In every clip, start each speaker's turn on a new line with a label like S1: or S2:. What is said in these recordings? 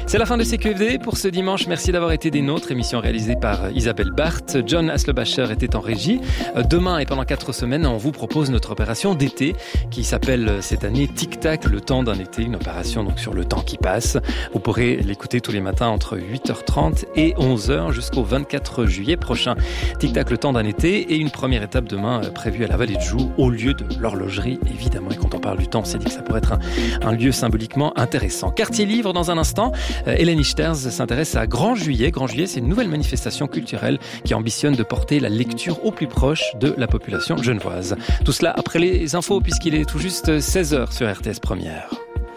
S1: C'est la fin de CQFD pour ce dimanche. Merci d'avoir été des nôtres. Émission réalisée par Isabelle Barthes. John Haslebacher était en régie. Demain et pendant 4 semaines, on vous propose notre opération d'été qui s'appelle cette année Tic Tac, le temps d'un été. Une opération donc sur le temps qui passe. Vous pourrez l'écouter tous les matins entre 8h30 et 11h jusqu'au 24 juillet prochain. Tic Tac, le temps d'un été et une première étape demain prévue à la Vallée de Joux au lieu de l'horlogerie évidemment. Et quand on parle du temps, on s'est dit que ça pourrait être un lieu symboliquement intéressant. Quartier livre dans un instant. Hélène Ichters s'intéresse à Grand Juillet. Grand Juillet, c'est une nouvelle manifestation culturelle qui ambitionne de porter la lecture au plus proche de la population genevoise. Tout cela après les infos puisqu'il est tout juste 16h sur RTS Première.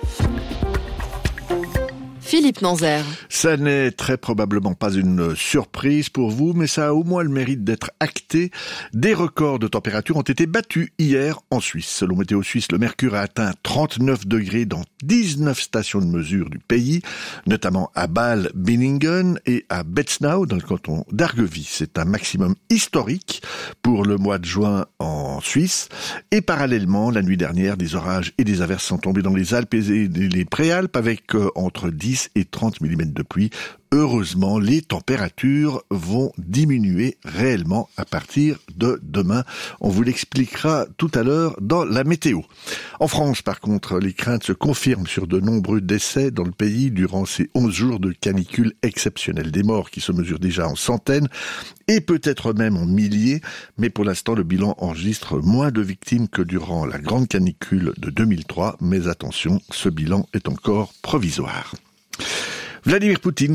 S2: Philippe Nanzer.
S3: Ça n'est très probablement pas une surprise pour vous, mais ça a au moins le mérite d'être acté. Des records de température ont été battus hier en Suisse. Selon Météo Suisse, le mercure a atteint 39 degrés dans 19 stations de mesure du pays, notamment à Bâle-Binningen et à Betznau dans le canton d'Argovie. C'est un maximum historique pour le mois de juin en Suisse. Et parallèlement, la nuit dernière, des orages et des averses sont tombés dans les Alpes et les Préalpes avec entre 10 et 30 mm de pluie. Heureusement, les températures vont diminuer réellement à partir de demain. On vous l'expliquera tout à l'heure dans la météo. En France, par contre, les craintes se confirment sur de nombreux décès dans le pays durant ces 11 jours de canicule exceptionnelle. Des morts qui se mesurent déjà en centaines et peut-être même en milliers. Mais pour l'instant, le bilan enregistre moins de victimes que durant la grande canicule de 2003. Mais attention, ce bilan est encore provisoire. Vladimir Poutine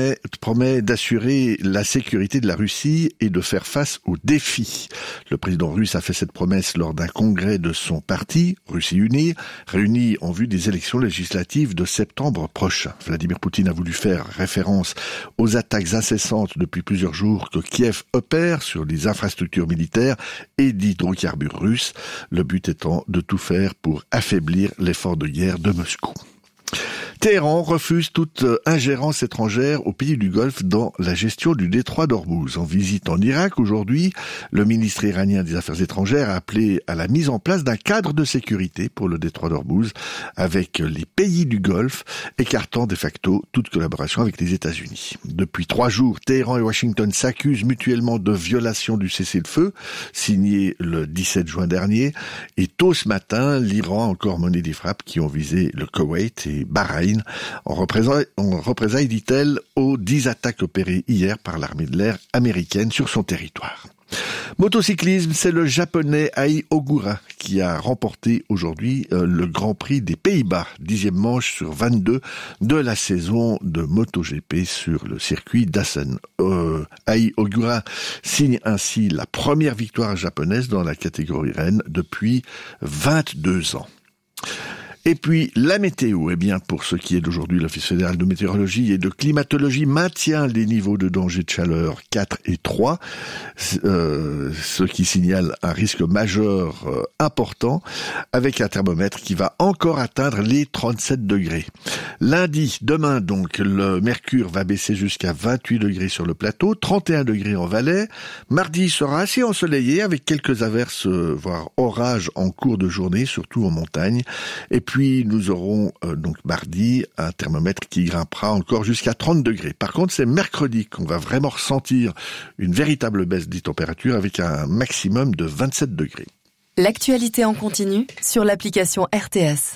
S3: promet d'assurer la sécurité de la Russie et de faire face aux défis. Le président russe a fait cette promesse lors d'un congrès de son parti, Russie Unie, réuni en vue des élections législatives de septembre prochain. Vladimir Poutine a voulu faire référence aux attaques incessantes depuis plusieurs jours que Kiev opère sur les infrastructures militaires et d'hydrocarbures russes, le but étant de tout faire pour affaiblir l'effort de guerre de Moscou. Téhéran refuse toute ingérence étrangère au pays du Golfe dans la gestion du détroit d'Ormuz. En visite en Irak aujourd'hui, le ministre iranien des Affaires étrangères a appelé à la mise en place d'un cadre de sécurité pour le détroit d'Ormuz avec les pays du Golfe, écartant de facto toute collaboration avec les États-Unis. Depuis 3 jours, Téhéran et Washington s'accusent mutuellement de violation du cessez-le-feu, signé le 17 juin dernier. Et tôt ce matin, l'Iran a encore mené des frappes qui ont visé le Koweït et Bahreïn, en représailles, dit-elle, aux 10 attaques opérées hier par l'armée de l'air américaine sur son territoire. Motocyclisme, c'est le japonais Ai Ogura qui a remporté aujourd'hui le Grand Prix des Pays-Bas, 10e manche sur 22 de la saison de MotoGP sur le circuit d'Assen. Ai Ogura signe ainsi la première victoire japonaise dans la catégorie reine depuis 22 ans. Et puis, la météo, eh bien, pour ce qui est d'aujourd'hui, l'Office fédéral de météorologie et de climatologie maintient les niveaux de danger de chaleur 4 et 3, ce qui signale un risque majeur important, avec un thermomètre qui va encore atteindre les 37 degrés. Lundi, demain donc, le mercure va baisser jusqu'à 28 degrés sur le plateau, 31 degrés en Valais. Mardi sera assez ensoleillé, avec quelques averses, voire orages en cours de journée, surtout en montagne. Et puis, nous aurons donc mardi un thermomètre qui grimpera encore jusqu'à 30 degrés. Par contre, c'est mercredi qu'on va vraiment ressentir une véritable baisse des températures avec un maximum de 27 degrés.
S2: L'actualité en continu sur l'application RTS.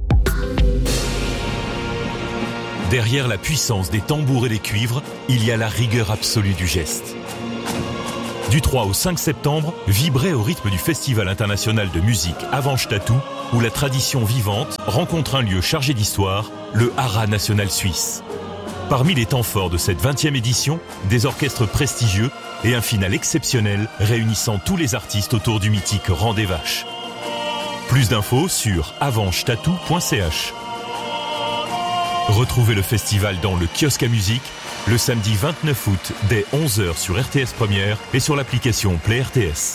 S4: Derrière la puissance des tambours et des cuivres, il y a la rigueur absolue du geste. Du 3 au 5 septembre, vibrez au rythme du Festival international de musique Avanche Tatou, où la tradition vivante rencontre un lieu chargé d'histoire, le Haras national suisse. Parmi les temps forts de cette 20e édition, des orchestres prestigieux et un final exceptionnel réunissant tous les artistes autour du mythique Rang des Vaches. Plus d'infos sur avanchetatou.ch. Retrouvez le festival dans le kiosque à musique le samedi 29 août dès 11h sur RTS Première et sur l'application Play RTS.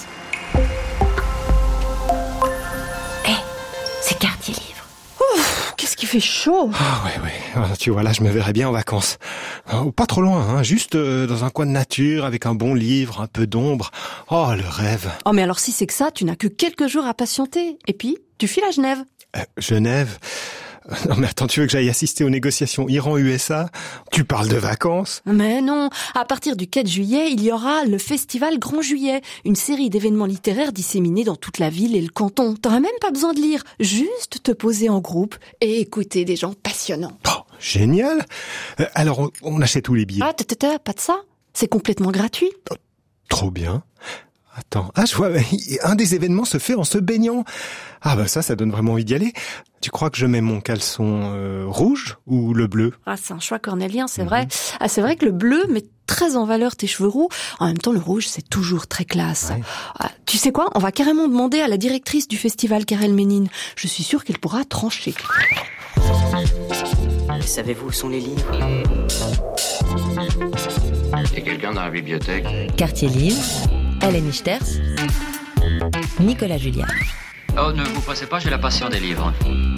S5: C'est Quartier Livre.
S6: Ouf, qu'est-ce qui fait chaud.
S7: Ah ouais. Tu vois, là, je me verrais bien en vacances. Pas trop loin, juste dans un coin de nature, avec un bon livre, un peu d'ombre. Oh, le rêve.
S6: Oh, mais alors si c'est que ça, tu n'as que quelques jours à patienter. Et puis, tu files à Genève.
S7: Genève. Non mais attends, tu veux que j'aille assister aux négociations Iran-USA? Tu parles de vacances?
S6: Mais non, à partir du 4 juillet, il y aura le festival Grand Juillet, une série d'événements littéraires disséminés dans toute la ville et le canton. T'auras même pas besoin de lire, juste te poser en groupe et écouter des gens passionnants.
S7: Oh, génial. Alors, on achète où les billets?
S6: Ah, pas de ça. C'est complètement gratuit.
S7: Oh, trop bien. Attends, je vois, un des événements se fait en se baignant. Ah bah ça donne vraiment envie d'y aller. Tu crois que je mets mon caleçon rouge ou le bleu?
S6: Ah, c'est un choix cornélien, c'est vrai. Ah, c'est vrai que le bleu met très en valeur tes cheveux roux. En même temps, le rouge, c'est toujours très classe.
S7: Ouais.
S6: Ah, tu sais quoi? On va carrément demander à la directrice du festival, Karel Ménine. Je suis sûre qu'elle pourra trancher.
S5: Savez-vous où sont les livres?
S8: Il y a quelqu'un dans la bibliothèque?
S9: Quartier Livre, Hélène Ichters, Nicolas Julliard.
S8: Oh, ne vous pressez pas, j'ai la passion des livres.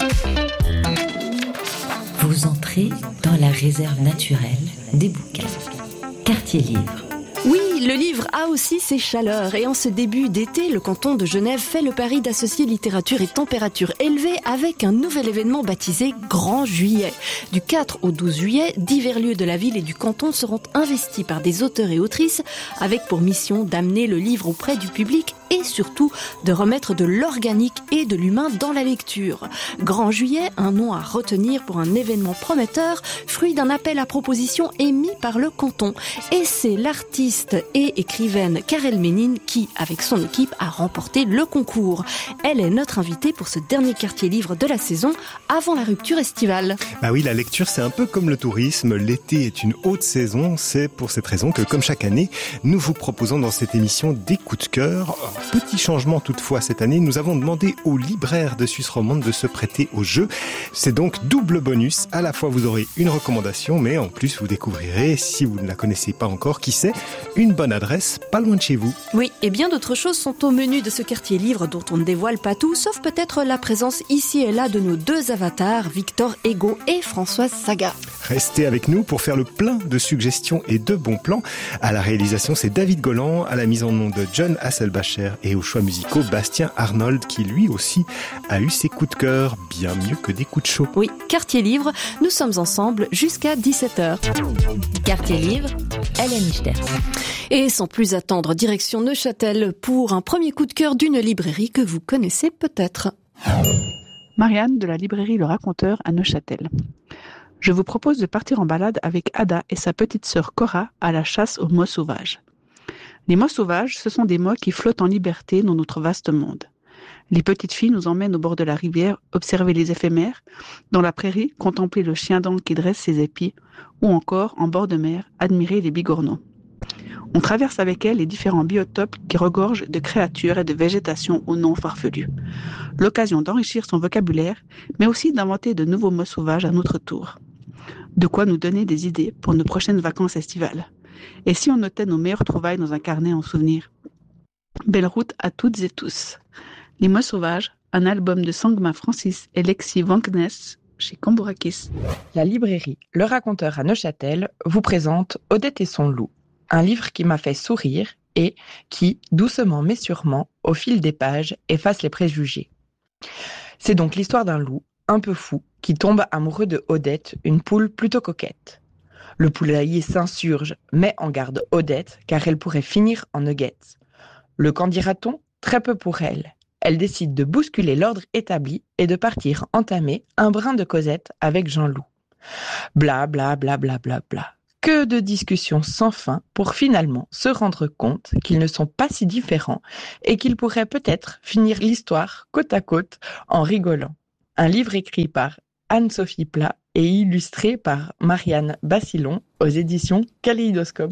S9: Vous entrez dans la réserve naturelle des bouquins. Quartier Livre.
S6: Oui, le livre a aussi ses chaleurs et en ce début d'été, le canton de Genève fait le pari d'associer littérature et température élevée avec un nouvel événement baptisé Grand Juillet. Du 4 au 12 juillet, divers lieux de la ville et du canton seront investis par des auteurs et autrices avec pour mission d'amener le livre auprès du public et surtout de remettre de l'organique et de l'humain dans la lecture. Grand Juillet, un nom à retenir pour un événement prometteur, fruit d'un appel à proposition émis par le canton. Et c'est l'artiste et écrivaine Karel Ménine qui, avec son équipe, a remporté le concours. Elle est notre invitée pour ce dernier quartier livre de la saison avant la rupture estivale.
S7: Bah oui, la lecture, c'est un peu comme le tourisme. L'été est une haute saison. C'est pour cette raison que, comme chaque année, nous vous proposons dans cette émission des coups de cœur. Petit changement toutefois cette année, nous avons demandé aux libraires de Suisse romande de se prêter au jeu. C'est donc double bonus. À la fois, vous aurez une recommandation, mais en plus, vous découvrirez, si vous ne la connaissez pas encore, qui sait, une bonne adresse pas loin de chez vous.
S6: Oui, et bien d'autres choses sont au menu de ce quartier livre dont on ne dévoile pas tout, sauf peut-être la présence ici et là de nos deux avatars, Victor Ego et Françoise Saga.
S7: Restez avec nous pour faire le plein de suggestions et de bons plans. À la réalisation, c'est David Golland, à la mise en onde de John Hasselbacher et aux choix musicaux, Bastien Arnold, qui lui aussi a eu ses coups de cœur, bien mieux que des coups de chaud.
S6: Oui, quartier livre, nous sommes ensemble jusqu'à 17h.
S9: Quartier Livre, Hélène Ichters.
S6: Et sans plus attendre, direction Neuchâtel pour un premier coup de cœur d'une librairie que vous connaissez peut-être.
S10: Marianne de la librairie Le Raconteur à Neuchâtel. Je vous propose de partir en balade avec Ada et sa petite sœur Cora à la chasse aux mots sauvages. Les mots sauvages, ce sont des mots qui flottent en liberté dans notre vaste monde. Les petites filles nous emmènent au bord de la rivière observer les éphémères, dans la prairie contempler le chien-dent qui dresse ses épis, ou encore, en bord de mer, admirer les bigorneaux. On traverse avec elles les différents biotopes qui regorgent de créatures et de végétation aux noms farfelus. L'occasion d'enrichir son vocabulaire, mais aussi d'inventer de nouveaux mots sauvages à notre tour. De quoi nous donner des idées pour nos prochaines vacances estivales. Et si on notait nos meilleures trouvailles dans un carnet en souvenir? Belle route à toutes et tous. Les mots sauvages, un album de Sangma Francis et Lexi Vankness chez Cambourakis.
S11: La librairie Le Raconteur à Neuchâtel vous présente Odette et son loup, un livre qui m'a fait sourire et qui, doucement mais sûrement, au fil des pages, efface les préjugés. C'est donc l'histoire d'un loup, un peu fou, qui tombe amoureux de Odette, une poule plutôt coquette. Le poulailler s'insurge, met en garde Odette, car elle pourrait finir en nuggets. Le qu'en dira-t-on? Très peu pour elle. Elle décide de bousculer l'ordre établi et de partir entamer un brin de causette avec Jean-Loup. Bla bla bla bla bla bla. Que de discussions sans fin pour finalement se rendre compte qu'ils ne sont pas si différents et qu'ils pourraient peut-être finir l'histoire côte à côte en rigolant. Un livre écrit par Anne-Sophie Plat et illustré par Marianne Bassilon aux éditions Kaléidoscope.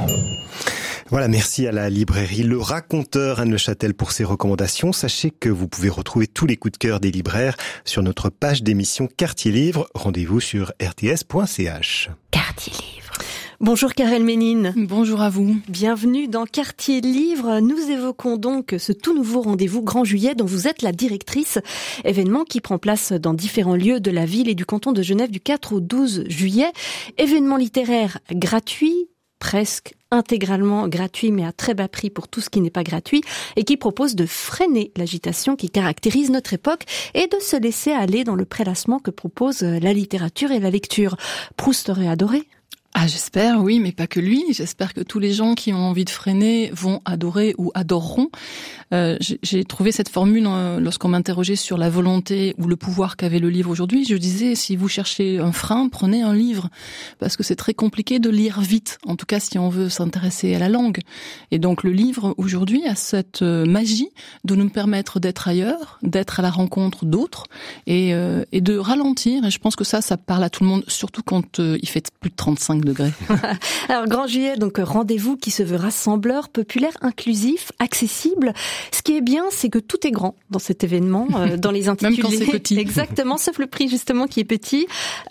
S7: Voilà, merci à la librairie Le Raconteur à Neuchâtel pour ses recommandations. Sachez que vous pouvez retrouver tous les coups de cœur des libraires sur notre page d'émission Quartier Livre. Rendez-vous sur rts.ch.
S9: Quartier Livre.
S6: Bonjour Karel Ménine.
S12: Bonjour à vous.
S6: Bienvenue dans Quartier Livre. Nous évoquons donc ce tout nouveau rendez-vous Grand Juillet dont vous êtes la directrice. Événement qui prend place dans différents lieux de la ville et du canton de Genève du 4 au 12 juillet. Événement littéraire gratuit, presque intégralement gratuit mais à très bas prix pour tout ce qui n'est pas gratuit et qui propose de freiner l'agitation qui caractérise notre époque et de se laisser aller dans le prélassement que propose la littérature et la lecture. Proust aurait adoré.
S5: Ah, j'espère, oui, mais pas que lui. J'espère que tous les gens qui ont envie de freiner vont adorer ou adoreront. J'ai trouvé cette formule lorsqu'on m'interrogeait sur la volonté ou le pouvoir qu'avait le livre aujourd'hui. Je disais, si vous cherchez un frein, prenez un livre. Parce que c'est très compliqué de lire vite. En tout cas, si on veut s'intéresser à la langue. Et donc, le livre, aujourd'hui, a cette magie de nous permettre d'être ailleurs, d'être à la rencontre d'autres et de ralentir. Et je pense que ça parle à tout le monde, surtout quand il fait plus de 35 degrés.
S6: Alors, Grand Juillet, donc rendez-vous qui se veut rassembleur, populaire, inclusif, accessible. Ce qui est bien, c'est que tout est grand dans cet événement, dans les intitulés.
S5: Même quand c'est petit.
S6: Exactement, sauf le prix justement qui est petit.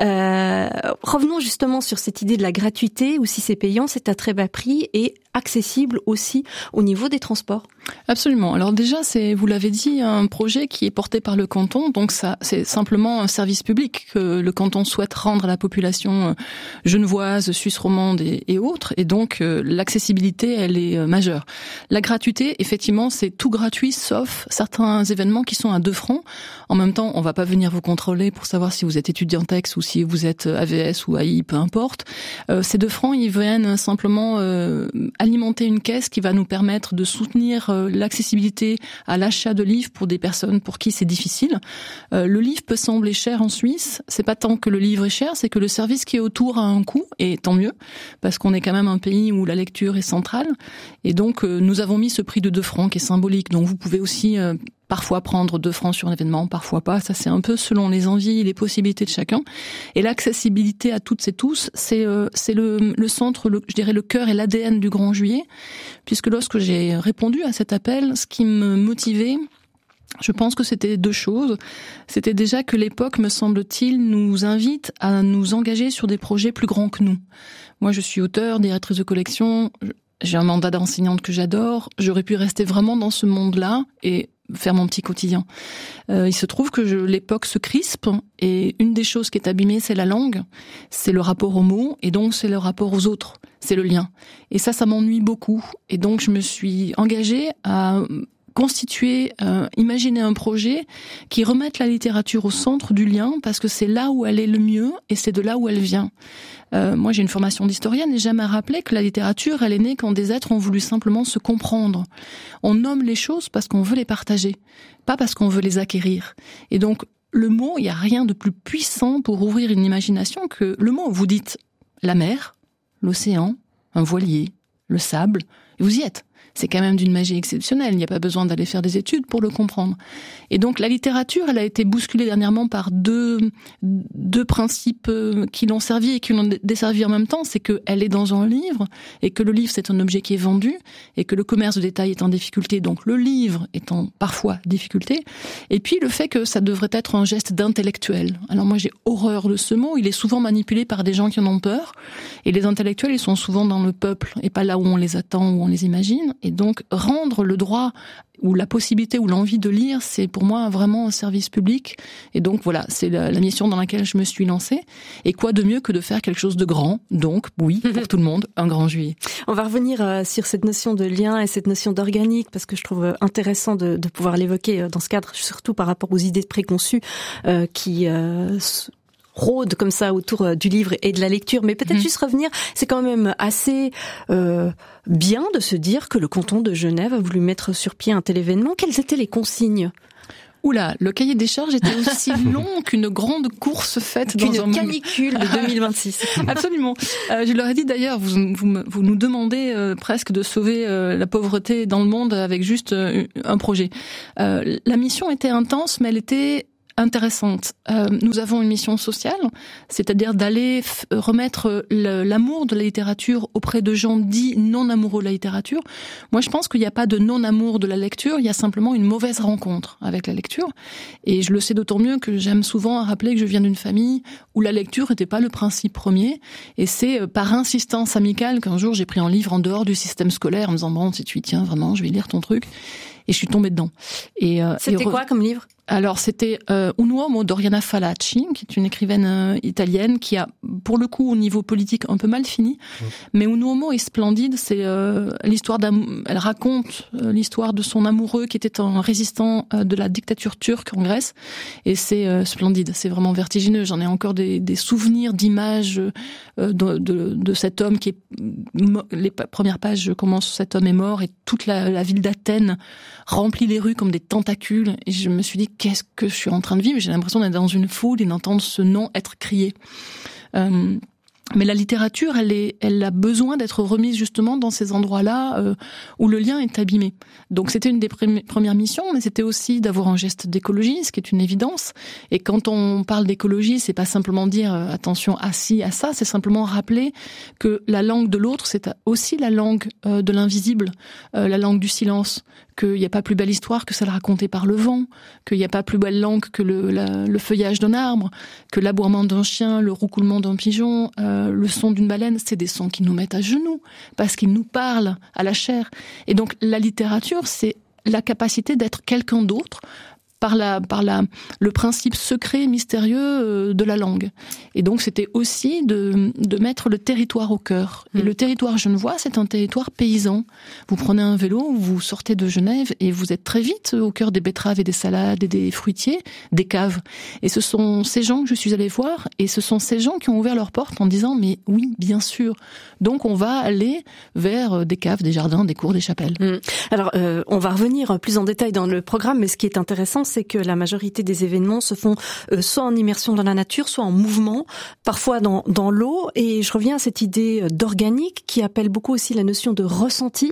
S6: Revenons justement sur cette idée de la gratuité, ou si c'est payant, c'est à très bas prix et accessible aussi au niveau des transports.
S5: Absolument. Alors déjà, c'est, vous l'avez dit, un projet qui est porté par le canton, donc ça, c'est simplement un service public que le canton souhaite rendre à la population genevoise, suisse romande et autres, et donc l'accessibilité, elle est majeure. La gratuité, effectivement, c'est tout gratuit, sauf certains événements qui sont à 2 francs. En même temps, on va pas venir vous contrôler pour savoir si vous êtes étudiant texte ou si vous êtes AVS ou AI, peu importe. Ces 2 francs, ils viennent simplement alimenter une caisse qui va nous permettre de soutenir l'accessibilité à l'achat de livres pour des personnes pour qui c'est difficile. Le livre peut sembler cher en Suisse, c'est pas tant que le livre est cher, c'est que le service qui est autour a un coût, et tant mieux, parce qu'on est quand même un pays où la lecture est centrale, et donc nous avons mis ce prix de 2 francs qui est symbolique, donc vous pouvez aussi parfois prendre 2 francs sur un événement, parfois pas, ça c'est un peu selon les envies et les possibilités de chacun. Et l'accessibilité à toutes et tous, c'est le centre, je dirais le cœur et l'ADN du Grand Juillet, puisque lorsque j'ai répondu à cet appel, ce qui me motivait, je pense que c'était 2 choses. C'était déjà que l'époque, me semble-t-il, nous invite à nous engager sur des projets plus grands que nous. Moi, je suis auteure, directrice de collection, j'ai un mandat d'enseignante que j'adore, j'aurais pu rester vraiment dans ce monde-là et faire mon petit quotidien. Il se trouve que l'époque se crispe et une des choses qui est abîmée, c'est la langue, c'est le rapport aux mots et donc c'est le rapport aux autres, c'est le lien. Et ça m'ennuie beaucoup. Et donc je me suis engagée à constituer, imaginer un projet qui remette la littérature au centre du lien parce que c'est là où elle est le mieux et c'est de là où elle vient. Moi, j'ai une formation d'historienne et j'aime à rappeler que la littérature, elle est née quand des êtres ont voulu simplement se comprendre. On nomme les choses parce qu'on veut les partager, pas parce qu'on veut les acquérir. Et donc, le mot, il n'y a rien de plus puissant pour ouvrir une imagination que le mot. Vous dites la mer, l'océan, un voilier, le sable, et vous y êtes. C'est quand même d'une magie exceptionnelle, il n'y a pas besoin d'aller faire des études pour le comprendre. Et donc la littérature, elle a été bousculée dernièrement par deux principes qui l'ont servi et qui l'ont desservi en même temps, c'est qu'elle est dans un livre, et que le livre c'est un objet qui est vendu, et que le commerce de détail est en difficulté, donc le livre est en parfois difficulté, et puis le fait que ça devrait être un geste d'intellectuel. Alors moi j'ai horreur de ce mot, il est souvent manipulé par des gens qui en ont peur, et les intellectuels ils sont souvent dans le peuple, et pas là où on les attend, où on les imagine. Et donc, rendre le droit ou la possibilité ou l'envie de lire, c'est pour moi vraiment un service public. Et donc, voilà, c'est la mission dans laquelle je me suis lancée. Et quoi de mieux que de faire quelque chose de grand. Donc, oui, pour tout le monde, un Grand Juillet.
S6: On va revenir sur cette notion de lien et cette notion d'organique, parce que je trouve intéressant de pouvoir l'évoquer dans ce cadre, surtout par rapport aux idées préconçues qui rôde comme ça autour du livre et de la lecture, mais peut-être juste revenir, c'est quand même assez bien de se dire que le canton de Genève a voulu mettre sur pied un tel événement. Quelles étaient les consignes ?
S5: Oula, le cahier des charges était aussi long qu'une grande course faite dans un
S6: canicule de 2026.
S5: Absolument. Je leur ai dit d'ailleurs, vous nous demandez presque de sauver la pauvreté dans le monde avec juste un projet. La mission était intense, mais elle était intéressante. Nous avons une mission sociale, c'est-à-dire d'aller remettre l'amour de la littérature auprès de gens dits non amoureux de la littérature. Moi, je pense qu'il n'y a pas de non-amour de la lecture, il y a simplement une mauvaise rencontre avec la lecture. Et je le sais d'autant mieux que j'aime souvent rappeler que je viens d'une famille où la lecture n'était pas le principe premier. Et c'est par insistance amicale qu'un jour j'ai pris un livre en dehors du système scolaire en me disant « Bon, si tu y tiens vraiment, je vais lire ton truc ». Et je suis tombée dedans.
S6: C'était quoi comme livre ?
S5: Alors c'était Un uomo d'Oriana Fallaci, qui est une écrivaine italienne qui a, pour le coup, au niveau politique, un peu mal fini. Mais Un uomo est splendide. C'est l'histoire elle raconte l'histoire de son amoureux qui était un résistant de la dictature turque en Grèce. Et c'est splendide. C'est vraiment vertigineux. J'en ai encore des souvenirs d'images de cet homme qui est... Les premières pages, je commence, cet homme est mort et toute la ville d'Athènes remplit les rues comme des tentacules. Et je me suis dit, qu'est-ce que je suis en train de vivre? J'ai l'impression d'être dans une foule et d'entendre ce nom être crié. Mais la littérature, elle a besoin d'être remise justement dans ces endroits-là où le lien est abîmé. Donc c'était une des premières missions, mais c'était aussi d'avoir un geste d'écologie, ce qui est une évidence. Et quand on parle d'écologie, c'est pas simplement dire attention à ci, à ça, c'est simplement rappeler que la langue de l'autre, c'est aussi la langue de l'invisible, la langue du silence, qu'il n'y a pas plus belle histoire que celle racontée par le vent, qu'il n'y a pas plus belle langue que le feuillage d'un arbre, que l'aboiement d'un chien, le roucoulement d'un pigeon, le son d'une baleine. C'est des sons qui nous mettent à genoux, parce qu'ils nous parlent à la chair. Et donc la littérature, c'est la capacité d'être quelqu'un d'autre, par le principe secret, mystérieux de la langue. Et donc c'était aussi de mettre le territoire au cœur. Et le territoire genevois, c'est un territoire paysan. Vous prenez un vélo, vous sortez de Genève et vous êtes très vite au cœur des betteraves et des salades et des fruitiers, des caves. Et ce sont ces gens que je suis allée voir, et ce sont ces gens qui ont ouvert leurs portes en disant « mais oui, bien sûr ». Donc on va aller vers des caves, des jardins, des cours, des chapelles.
S6: Alors on va revenir plus en détail dans le programme, mais ce qui est intéressant, c'est que la majorité des événements se font soit en immersion dans la nature, soit en mouvement, parfois dans l'eau. Et je reviens à cette idée d'organique qui appelle beaucoup aussi la notion de ressenti.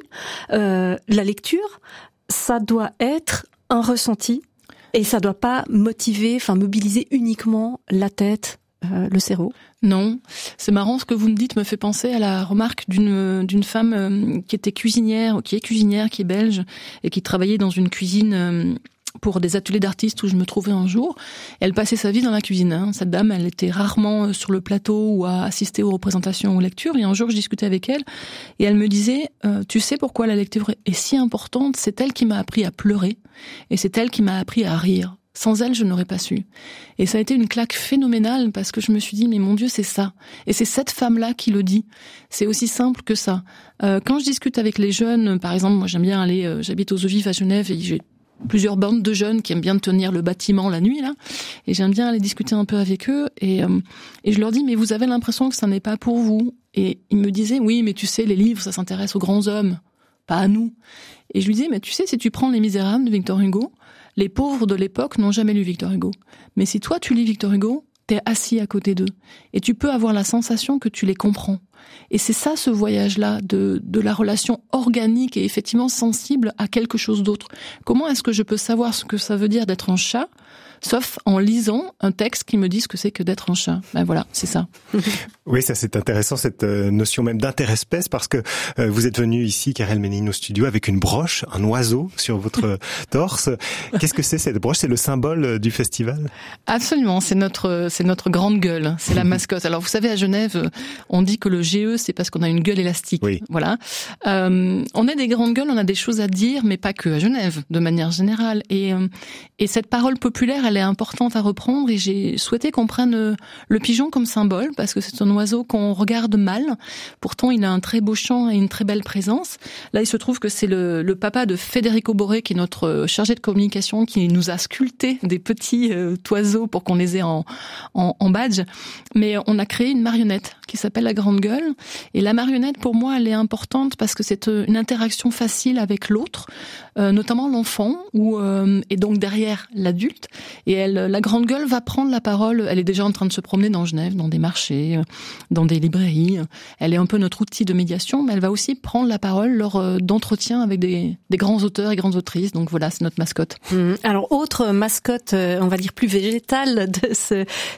S6: La lecture, ça doit être un ressenti et ça doit pas mobiliser uniquement la tête, le cerveau.
S5: Non, c'est marrant, ce que vous me dites me fait penser à la remarque d'une femme qui était cuisinière, qui est belge et qui travaillait dans une cuisine pour des ateliers d'artistes où je me trouvais un jour. Elle passait sa vie dans la cuisine. Cette dame, elle était rarement sur le plateau ou à assister aux représentations ou aux lectures. Et un jour, je discutais avec elle et elle me disait tu sais pourquoi la lecture est si importante? C'est elle qui m'a appris à pleurer et c'est elle qui m'a appris à rire. Sans elle, je n'aurais pas su. Et ça a été une claque phénoménale parce que je me suis dit, mais mon Dieu, c'est ça. Et c'est cette femme-là qui le dit. C'est aussi simple que ça. Quand je discute avec les jeunes, par exemple, moi j'aime bien aller, j'habite aux Eaux Vives à Genève et j'ai plusieurs bandes de jeunes qui aiment bien tenir le bâtiment la nuit, là. Et j'aime bien aller discuter un peu avec eux. Et je leur dis, mais vous avez l'impression que ça n'est pas pour vous. Et ils me disaient, oui, mais tu sais, les livres, ça s'intéresse aux grands hommes, pas à nous. Et je lui disais, mais tu sais, si tu prends Les Misérables de Victor Hugo, les pauvres de l'époque n'ont jamais lu Victor Hugo. Mais si toi, tu lis Victor Hugo, t'es assis à côté d'eux. Et tu peux avoir la sensation que tu les comprends. Et c'est ça, ce voyage-là, de la relation organique et effectivement sensible à quelque chose d'autre. Comment est-ce que je peux savoir ce que ça veut dire d'être un chat, sauf en lisant un texte qui me dit ce que c'est que d'être un chat? Ben voilà, c'est ça.
S7: Oui, ça c'est intéressant, cette notion même d'interespèce, parce que vous êtes venu ici, Karel Ménine, au studio, avec une broche, un oiseau sur votre torse. Qu'est-ce que c'est cette broche? C'est le symbole du festival?
S5: Absolument, c'est notre grande gueule, c'est la mascotte. Alors vous savez, à Genève, on dit que le GE, c'est parce qu'on a une gueule élastique. Oui. Voilà. On a des grandes gueules, on a des choses à dire, mais pas que à Genève, de manière générale. Et cette parole populaire, elle est importante à reprendre, et j'ai souhaité qu'on prenne le pigeon comme symbole, parce que c'est un oiseau qu'on regarde mal. Pourtant, il a un très beau chant et une très belle présence. Là, il se trouve que c'est le papa de Federico Boré, qui est notre chargé de communication, qui nous a sculpté des petits oiseaux pour qu'on les ait en badge. Mais on a créé une marionnette qui s'appelle la Grande Gueule. Et la marionnette, pour moi, elle est importante parce que c'est une interaction facile avec l'autre, notamment l'enfant, et donc derrière l'adulte. Et la Grande Gueule va prendre la parole. Elle est déjà en train de se promener dans Genève, dans des marchés, dans des librairies. Elle est un peu notre outil de médiation, mais elle va aussi prendre la parole lors d'entretiens avec des grands auteurs et grandes autrices. Donc voilà, c'est notre mascotte.
S6: Alors, autre mascotte, on va dire plus végétale de ce